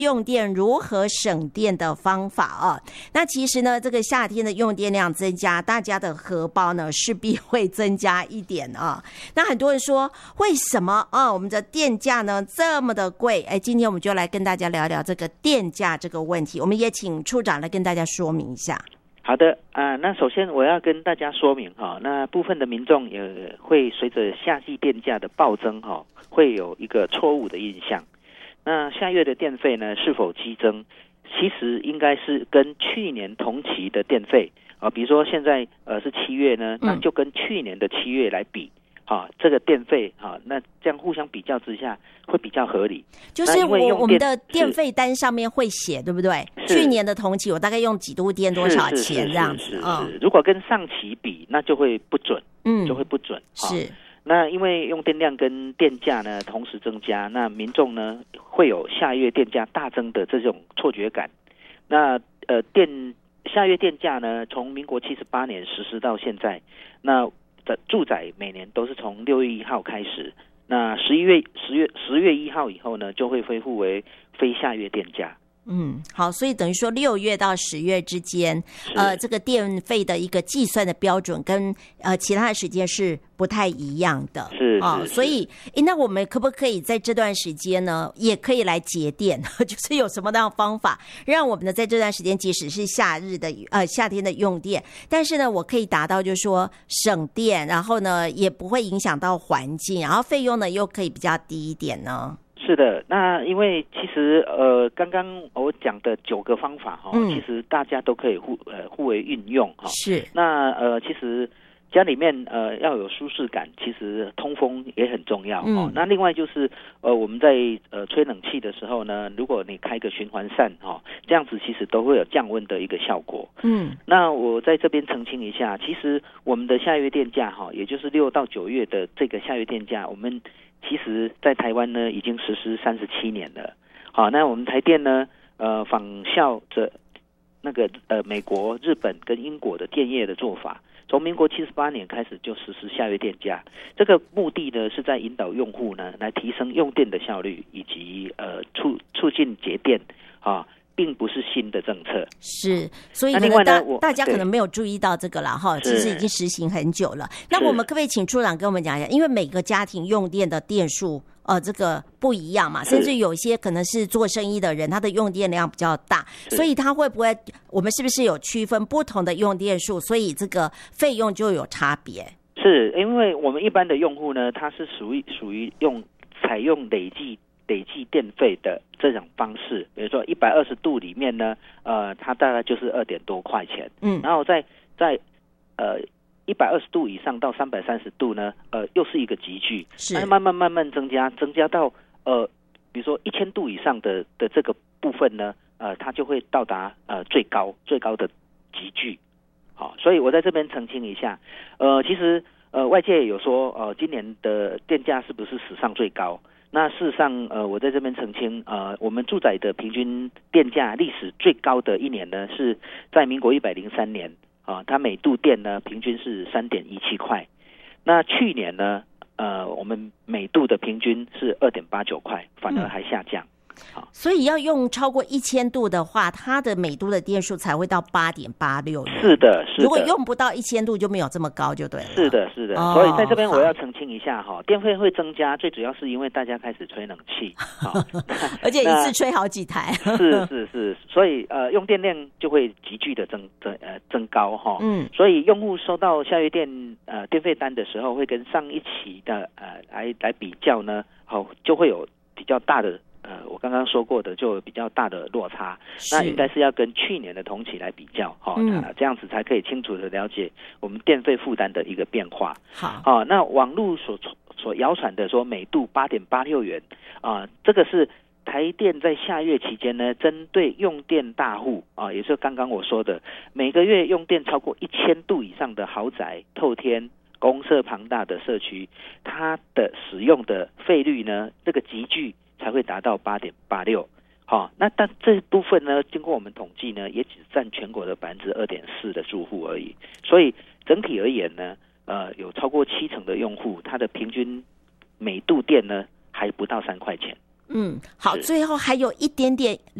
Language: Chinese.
用电如何省电的方法啊。那其实呢，这个夏天的用电量增加，大家的荷包呢势必会增加一点啊。那很多人说，为什么啊我们的电价呢这么的贵？今天我们就来跟大家聊聊这个电价这个问题。我们也请处长来跟大家说明一下。 好的那首先我要跟大家说明那部分的民众也会随着夏季电价的暴增会有一个错误的印象。那下月的电费呢是否激增？其实应该是跟去年同期的电费比如说现在是7月呢，那就跟去年的7月来比这个电费那这样互相比较之下会比较合理。 就是我们的电费单上面会写，对不对？去年的同期我大概用几度电多少钱这样子如果跟上期比，那就会不准，就会不准。 是。 那因为用电量跟电价呢同时增加，那民众呢会有下月电价大增的这种错觉感。那下月电价呢从民国78年实施到现在，那住宅每年都是从6月1号开始，那10月1号以后呢就会恢复为非下月电价。 好，所以等于说6月到10月之间，这个电费的一个计算的标准跟其他的时间是不太一样的。 是所以那我们可不可以在这段时间呢，也可以来节电？就是有什么样的方法，让我们呢在这段时间，即使是夏天的用电，但是呢，我可以达到就是说省电，然后呢也不会影响到环境，然后费用呢又可以比较低一点呢？ 是的，那因为其实刚刚我讲的9个方法其实大家都可以互为运用是。 那其实家里面要有舒适感，其实通风也很重要那另外就是我们在吹冷气的时候呢，如果你开个循环扇这样子其实都会有降温的一个效果。那我在这边澄清一下，其实我们的下月电价也就是6到9月的这个下月电价，我们其实在台湾呢已经实施37年了。那我们台电呢仿效着那个美国、日本跟英国的电业的做法，从民国78年开始就实施下月电价。这个目的呢是在引导用户呢来提升用电的效率，以及促进节电并不是新的政策。 是，所以大家可能没有注意到这个啦其实已经实行很久了。那我们可不可以请处长跟我们讲一下，因为每个家庭用电的电数这个不一样嘛，甚至有些可能是做生意的人，他的用电量比较大，所以他会不会我们是不是有区分不同的用电数，所以这个费用就有差别？ 是，因为我们一般的用户呢，他是属于采用累计电费的这种方式，比如说120度里面呢它大概就是2点多块钱然后在120度以上到330度呢又是一个级距，是慢慢增加到比如说1000度以上的这个部分呢它就会到达最高的级距。所以我在这边澄清一下其实外界有说今年的电价是不是史上最高？那事实上我在这边澄清我们住宅的平均电价历史最高的一年呢是在民国103年它每度电呢平均是 3.17 块。那去年呢我们每度的平均是 2.89 块，反而还下降。 所以要用超过1000度的话，它的每度的电数才会到 8.86。 是的， 如果用不到1000度就没有这么高就对了。 是的，所以在这边我要澄清一下电费会增加，最主要是因为大家开始吹冷气而且一次吹好几台。 是，所以用电量就会急剧的增高所以用户收到下月电费单的时候，会跟上一期的来比较呢就会有比较大的我刚刚说过的就有比较大的落差，那应该是要跟去年的同期来比较这样子才可以清楚的了解我们电费负担的一个变化。那网络所谣传的说每度 8.86 元这个是台电在下月期间呢，针对用电大户也是刚刚我说的每个月用电超过1000度以上的豪宅、透天、公设庞大的社区，它的使用的费率呢，这个集聚才会达到 8.86。那但这部分呢，经过我们统计呢，也只占全国的 2.4% 的住户而已。所以整体而言呢，有超过70%的用户，它的平均每度电呢还不到3块钱。 好，最后还有一点点